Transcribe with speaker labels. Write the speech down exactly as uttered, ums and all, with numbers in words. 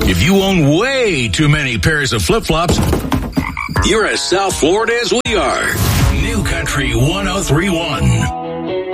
Speaker 1: If you own way too many pairs of flip-flops, you're as South Florida as we are. New Country one oh three point one.